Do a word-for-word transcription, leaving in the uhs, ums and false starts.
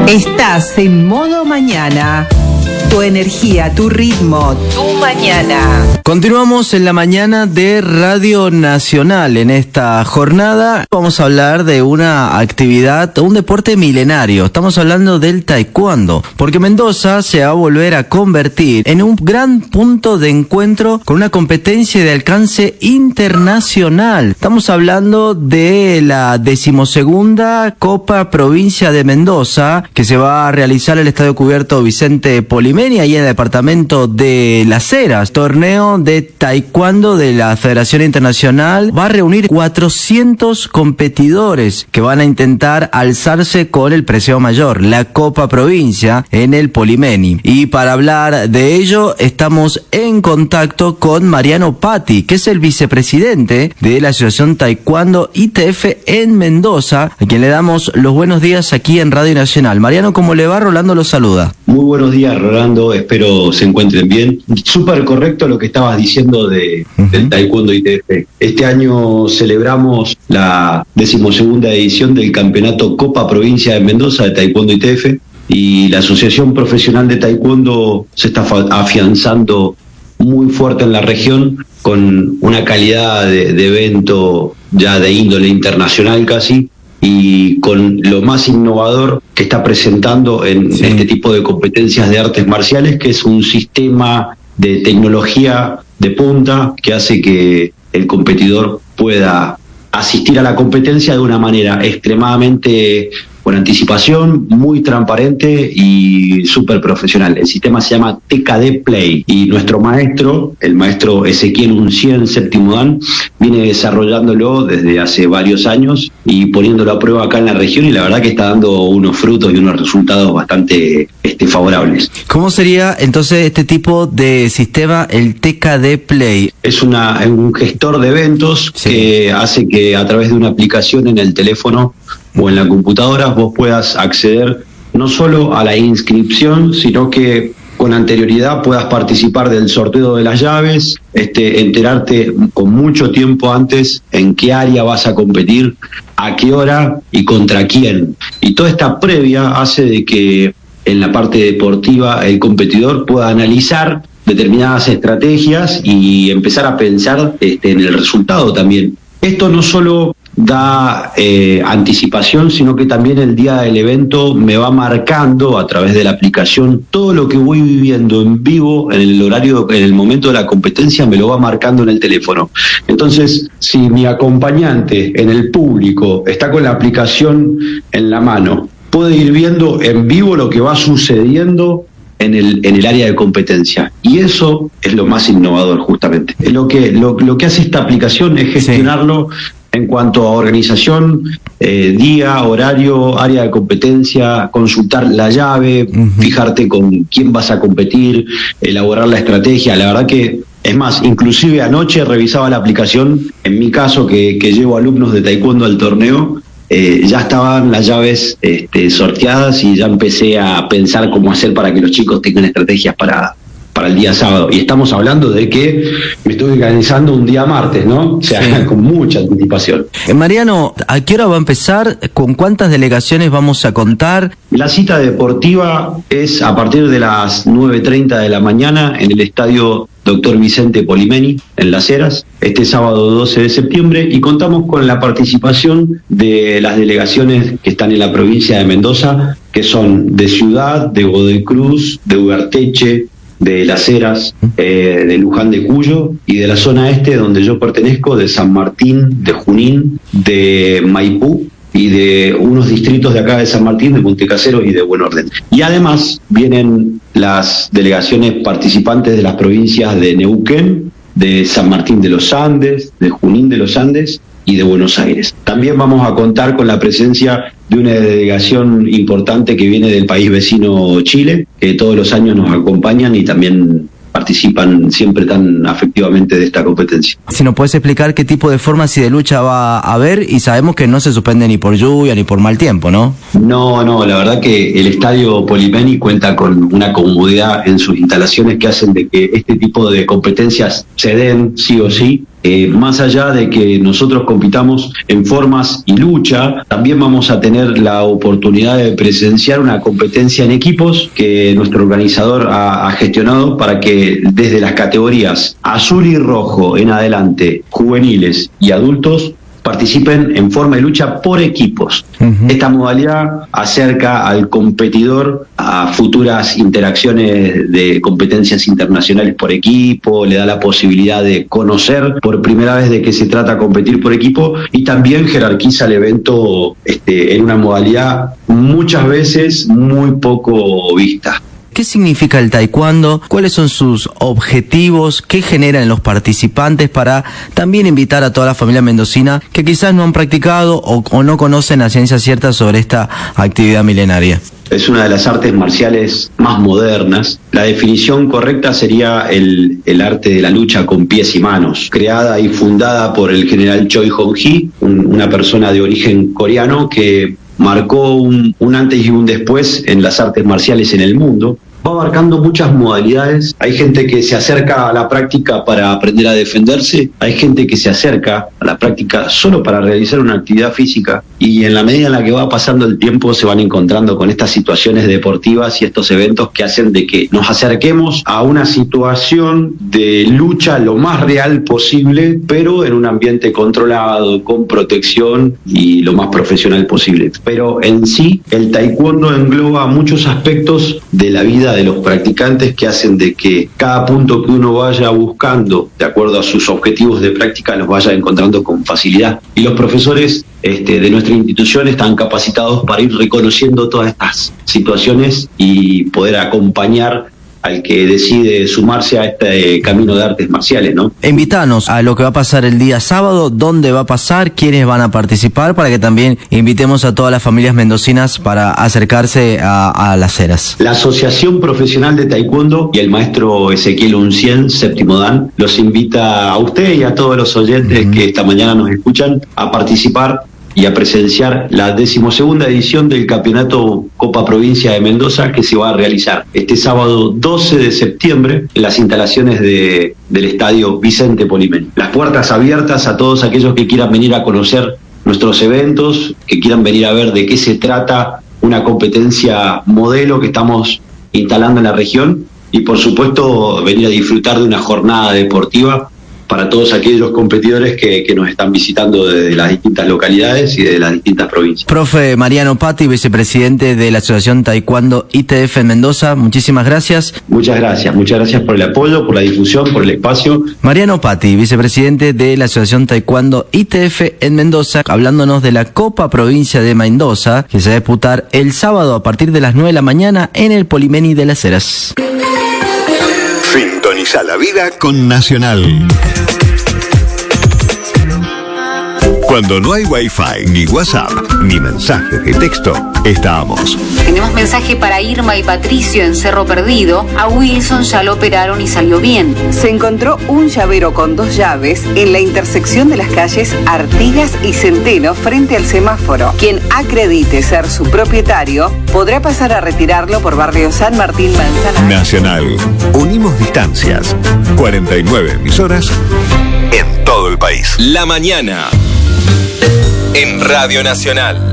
Estás en modo mañana. Tu energía, tu ritmo, tu mañana. Continuamos en la mañana de Radio Nacional. En esta jornada vamos a hablar de una actividad, un deporte milenario. Estamos hablando del taekwondo, porque Mendoza se va a volver a convertir en un gran punto de encuentro con una competencia de alcance internacional. Estamos hablando de la decimosegunda Copa Provincia de Mendoza, que se va a realizar en el Estadio Cubierto Vicente Polimeni, ahí en el departamento de Las Heras. Torneo de taekwondo de la Federación Internacional va a reunir cuatrocientos competidores que van a intentar alzarse con el preseo mayor, la Copa Provincia, en el Polimeni. Y para hablar de ello estamos en contacto con Mariano Patti, que es el vicepresidente de la Asociación Taekwondo I T F en Mendoza, a quien le damos los buenos días aquí en Radio Nacional. Mariano, ¿cómo le va? Rolando lo saluda. Muy buenos días, Rolando, espero se encuentren bien. Súper correcto lo que estabas diciendo de, uh-huh. del Taekwondo I T F. Este año celebramos la decimosegunda edición del Campeonato Copa Provincia de Mendoza de Taekwondo I T F, y la Asociación Profesional de Taekwondo se está afianzando muy fuerte en la región, con una calidad de, de evento ya de índole internacional casi, y con lo más innovador que está presentando en sí. este tipo de competencias de artes marciales, que es un sistema de tecnología de punta que hace que el competidor pueda asistir a la competencia de una manera extremadamente con anticipación, muy transparente y súper profesional. El sistema se llama T K D Play, y nuestro maestro, el maestro Ezequiel Uncien, séptimo dan, viene desarrollándolo desde hace varios años y poniéndolo a prueba acá en la región, y la verdad que está dando unos frutos y unos resultados bastante este, favorables. ¿Cómo sería entonces este tipo de sistema, el T K D Play? Es una, un gestor de eventos sí. que hace que a través de una aplicación en el teléfono o en la computadora vos puedas acceder no solo a la inscripción, sino que con anterioridad puedas participar del sorteo de las llaves, este, enterarte con mucho tiempo antes en qué área vas a competir, a qué hora y contra quién. Y toda esta previa hace de que en la parte deportiva el competidor pueda analizar determinadas estrategias y empezar a pensar este, en el resultado también. Esto no solo da eh, anticipación, sino que también el día del evento me va marcando a través de la aplicación todo lo que voy viviendo en vivo en el horario, en el momento de la competencia, me lo va marcando en el teléfono. Entonces, si mi acompañante en el público está con la aplicación en la mano, puede ir viendo en vivo lo que va sucediendo en el, en el área de competencia. Y eso es lo más innovador, justamente. Lo que, lo, lo que hace esta aplicación es gestionarlo sí. en cuanto a organización, eh, día, horario, área de competencia, consultar la llave, uh-huh. fijarte con quién vas a competir, elaborar la estrategia. La verdad que, es más, inclusive anoche revisaba la aplicación, en mi caso que, que llevo alumnos de taekwondo al torneo, Eh, ya estaban las llaves este, sorteadas, y ya empecé a pensar cómo hacer para que los chicos tengan estrategias para, para el día sábado. Y estamos hablando de que me estoy organizando un día martes, ¿no? O sea, sí. con mucha anticipación. Eh, Mariano, ¿a qué hora va a empezar? ¿Con cuántas delegaciones vamos a contar? La cita deportiva es a partir de las nueve treinta de la mañana en el estadio Doctor Vicente Polimeni, en Las Heras, este sábado doce de septiembre, y contamos con la participación de las delegaciones que están en la provincia de Mendoza, que son de Ciudad, de Godoy Cruz, de Ugarteche, de Las Heras, eh, de Luján de Cuyo, y de la zona este donde yo pertenezco, de San Martín, de Junín, de Maipú, y de unos distritos de acá de San Martín, de Montecaseros y de Buen Orden. Y además vienen las delegaciones participantes de las provincias de Neuquén, de San Martín de los Andes, de Junín de los Andes y de Buenos Aires. También vamos a contar con la presencia de una delegación importante que viene del país vecino Chile, que todos los años nos acompañan y también participan siempre tan afectivamente de esta competencia. Si nos puedes explicar qué tipo de formas y de lucha va a haber, y sabemos que no se suspende ni por lluvia ni por mal tiempo, ¿no? No, no, la verdad que el estadio Polimeni cuenta con una comodidad en sus instalaciones que hacen de que este tipo de competencias se den sí o sí, Eh, más allá de que nosotros compitamos en formas y lucha, también vamos a tener la oportunidad de presenciar una competencia en equipos que nuestro organizador ha, ha gestionado para que desde las categorías azul y rojo en adelante, juveniles y adultos, participen en forma de lucha por equipos. Uh-huh. Esta modalidad acerca al competidor a futuras interacciones de competencias internacionales por equipo, le da la posibilidad de conocer por primera vez de qué se trata competir por equipo, y también jerarquiza el evento este, en una modalidad muchas veces muy poco vista. ¿Qué significa el taekwondo? ¿Cuáles son sus objetivos? ¿Qué generan en los participantes para también invitar a toda la familia mendocina que quizás no han practicado o, o no conocen a ciencia cierta sobre esta actividad milenaria? Es una de las artes marciales más modernas. La definición correcta sería el, el arte de la lucha con pies y manos, creada y fundada por el general Choi Hong-hee, un, una persona de origen coreano que marcó un, un antes y un después en las artes marciales en el mundo. Va abarcando muchas modalidades. Hay gente que se acerca a la práctica para aprender a defenderse, hay gente que se acerca a la práctica solo para realizar una actividad física, y en la medida en la que va pasando el tiempo se van encontrando con estas situaciones deportivas y estos eventos que hacen de que nos acerquemos a una situación de lucha lo más real posible, pero en un ambiente controlado, con protección y lo más profesional posible. Pero en sí, el taekwondo engloba muchos aspectos de la vida de los practicantes que hacen de que cada punto que uno vaya buscando, de acuerdo a sus objetivos de práctica, los vaya encontrando con facilidad. Y los profesores este, de nuestra institución están capacitados para ir reconociendo todas estas situaciones y poder acompañar al que decide sumarse a este camino de artes marciales, ¿no? Invítanos a lo que va a pasar el día sábado, dónde va a pasar, quiénes van a participar, para que también invitemos a todas las familias mendocinas para acercarse a, a las eras. La Asociación Profesional de Taekwondo y el maestro Ezequiel Uncien, séptimo dan, los invita a usted y a todos los oyentes uh-huh. que esta mañana nos escuchan a participar y a presenciar la decimosegunda edición del Campeonato Copa Provincia de Mendoza, que se va a realizar este sábado doce de septiembre en las instalaciones de, del Estadio Vicente Polimen. Las puertas abiertas a todos aquellos que quieran venir a conocer nuestros eventos, que quieran venir a ver de qué se trata una competencia modelo que estamos instalando en la región, y por supuesto venir a disfrutar de una jornada deportiva para todos aquellos competidores que, que nos están visitando desde las distintas localidades y de las distintas provincias. Profe Mariano Patti, vicepresidente de la Asociación Taekwondo I T F en Mendoza, muchísimas gracias. Muchas gracias, muchas gracias por el apoyo, por la difusión, por el espacio. Mariano Patti, vicepresidente de la Asociación Taekwondo I T F en Mendoza, hablándonos de la Copa Provincia de Mendoza, que se va a disputar el sábado a partir de las nueve de la mañana en el Polimeni de las Heras. Sintoniza la vida con Nacional. Cuando no hay Wi-Fi, ni WhatsApp, ni mensaje de texto, estamos. Tenemos mensaje para Irma y Patricio en Cerro Perdido. A Wilson ya lo operaron y salió bien. Se encontró un llavero con dos llaves en la intersección de las calles Artigas y Centeno frente al semáforo. Quien acredite ser su propietario podrá pasar a retirarlo por barrio San Martín Manzanares. Nacional. Unimos distancias. cuarenta y nueve emisoras en todo el país. La mañana en Radio Nacional.